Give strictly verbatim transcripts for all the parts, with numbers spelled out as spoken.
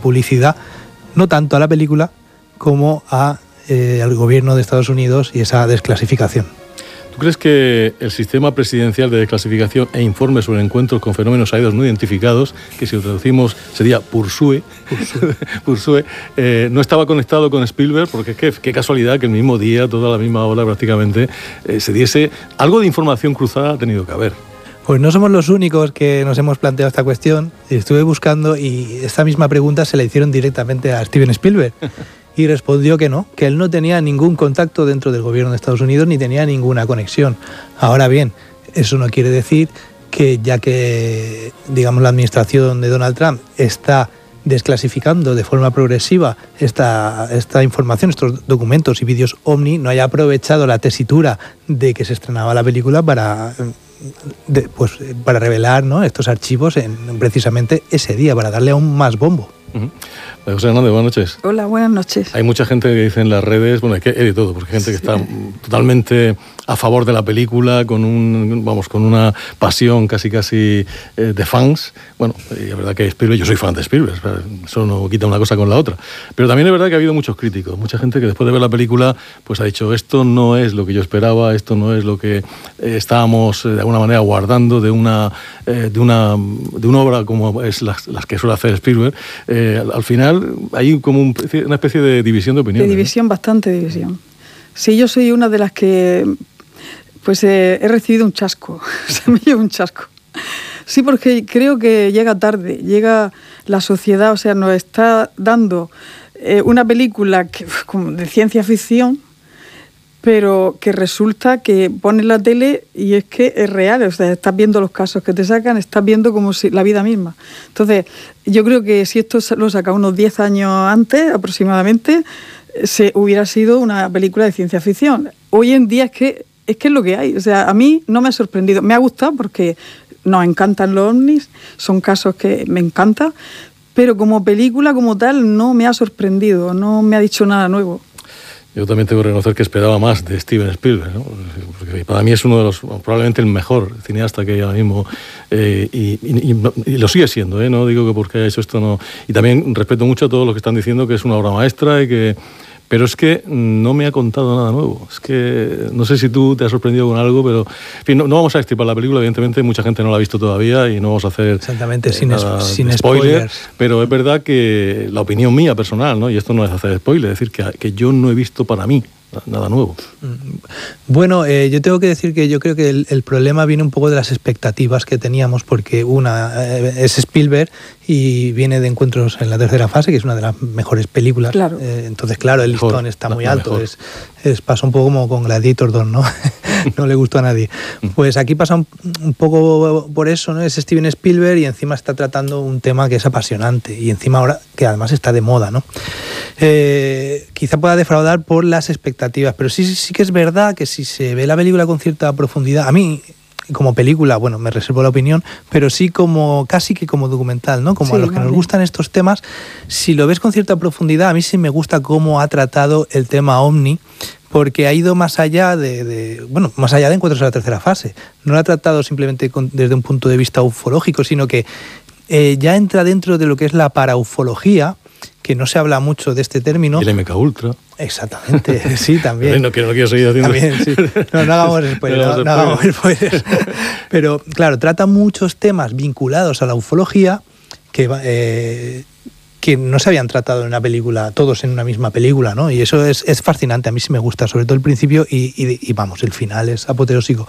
publicidad, no tanto a la película como a, eh, al gobierno de Estados Unidos y esa desclasificación. ¿Tú crees que el sistema presidencial de desclasificación e informes sobre encuentros con fenómenos aéreos no identificados, que si lo traducimos sería PURSUE, PURSUE, PURSUE eh, no estaba conectado con Spielberg? Porque qué, qué casualidad que el mismo día, toda la misma hora prácticamente, eh, se diese algo de información cruzada. Ha tenido que haber. Pues no somos los únicos que nos hemos planteado esta cuestión. Estuve buscando y esta misma pregunta se la hicieron directamente a Steven Spielberg. Y respondió que no, que él no tenía ningún contacto dentro del gobierno de Estados Unidos ni tenía ninguna conexión. Ahora bien, eso no quiere decir que ya que, digamos, la administración de Donald Trump está desclasificando de forma progresiva esta, esta información, estos documentos y vídeos Omni, no haya aprovechado la tesitura de que se estrenaba la película para, de, pues, para revelar, ¿no?, estos archivos en precisamente ese día, para darle aún más bombo. Uh-huh. José Hernández, buenas noches. Hola, buenas noches. Hay mucha gente que dice en las redes, bueno, hay que hay de todo, porque hay gente que está totalmente a favor de la película, con un, vamos, con una pasión casi casi eh, de fans. Bueno, y la verdad que Spielberg, yo soy fan de Spielberg, eso no quita una cosa con la otra. Pero también es verdad que ha habido muchos críticos, mucha gente que después de ver la película, pues ha dicho, esto no es lo que yo esperaba, esto no es lo que eh, estábamos eh, de alguna manera guardando de una, eh, de una, de una obra como es las, las que suele hacer Spielberg. Eh, al, al final hay como un, una especie de división de opinión. De división, ¿no? Bastante división. Sí, yo soy una de las que pues eh, he recibido un chasco, se me lleva un chasco. Sí, porque creo que llega tarde, llega la sociedad, o sea, nos está dando eh, una película que, como de ciencia ficción, pero que resulta que pones la tele y es que es real, o sea, estás viendo los casos que te sacan, estás viendo como si la vida misma. Entonces, yo creo que si esto lo saca unos diez años antes, aproximadamente, se hubiera sido una película de ciencia ficción. Hoy en día es que es que es lo que hay, o sea, a mí no me ha sorprendido, me ha gustado porque nos encantan los ovnis, son casos que me encantan, pero como película como tal no me ha sorprendido, no me ha dicho nada nuevo. Yo también tengo que reconocer que esperaba más de Steven Spielberg, ¿no? Porque para mí es uno de los, probablemente el mejor cineasta que hay ahora mismo, eh, y, y, y lo sigue siendo, ¿eh? No digo que porque haya hecho esto no. Y también respeto mucho a todos los que están diciendo que es una obra maestra y que. Pero es que no me ha contado nada nuevo. Es que no sé si tú te has sorprendido con algo, pero en fin, no, no vamos a extirpar la película, evidentemente mucha gente no la ha visto todavía y no vamos a hacer exactamente eh, sin, nada es, sin spoiler, spoilers. Pero es verdad que la opinión mía personal, ¿no? Y esto no es hacer spoiler, es decir, que, que yo no he visto para mí nada nuevo. Bueno, eh, yo tengo que decir que yo creo que el, el problema viene un poco de las expectativas que teníamos, porque una eh, es Spielberg y viene de Encuentros en la tercera fase, que es una de las mejores películas. Claro. Eh, entonces, claro, el listón mejor, está muy alto. Es, es, pasa un poco como con Gladiator dos, ¿no? No le gustó a nadie. Pues aquí pasa un, un poco por eso, ¿no? Es Steven Spielberg y encima está tratando un tema que es apasionante y encima ahora que además está de moda, ¿no? Eh, quizá pueda defraudar por las expectativas, pero sí, sí que es verdad que si se ve la película con cierta profundidad, a mí como película, bueno, me reservo la opinión, pero sí como casi que como documental, ¿no? Como sí, a los que vale. Nos gustan estos temas, si lo ves con cierta profundidad, a mí sí me gusta cómo ha tratado el tema Omni, porque ha ido más allá de, de bueno, más allá de Encuentros en la tercera fase. No lo ha tratado simplemente con, desde un punto de vista ufológico, sino que eh, ya entra dentro de lo que es la paraufología, que no se habla mucho de este término. El M K Ultra. Exactamente, sí, también. No quiero, no quiero seguir haciendo... También, sí. No, no hagamos spoilers. No, no, no hagamos spoilers. Pero, claro, trata muchos temas vinculados a la ufología que, eh, que no se habían tratado en una película, todos en una misma película, ¿no? Y eso es, es fascinante, a mí sí me gusta, sobre todo el principio y, y, y vamos, el final es apoteósico.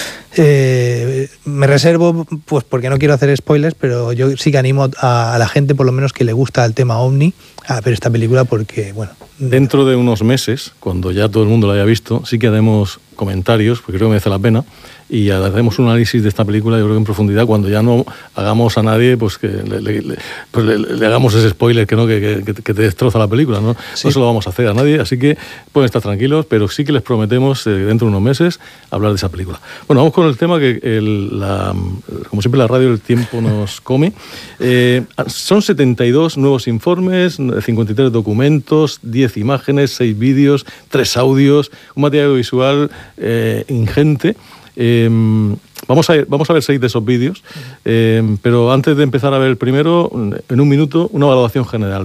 Eh, me reservo, pues porque no quiero hacer spoilers, pero yo sí que animo a, a la gente, por lo menos que le gusta el tema Omni, a ver esta película porque, bueno... Dentro de unos meses, cuando ya todo el mundo la haya visto, sí que haremos comentarios, porque creo que merece la pena, y haremos un análisis de esta película, yo creo que en profundidad, cuando ya no hagamos a nadie, pues que le, le, le, pues le, le hagamos ese spoiler que, ¿no? que, que, que te destroza la película, ¿no? Sí. No se lo vamos a hacer a nadie, así que pueden estar tranquilos, pero sí que les prometemos, eh, dentro de unos meses, hablar de esa película. Bueno, vamos con el tema que, el, la, como siempre la radio, el tiempo nos come. Eh, son setenta y dos nuevos informes, cincuenta y tres documentos, diez imágenes, seis vídeos, tres audios, un material audiovisual eh, ingente. Eh, vamos, a, vamos a ver seis de esos vídeos, eh, pero antes de empezar a ver el primero, en un minuto, una valoración general.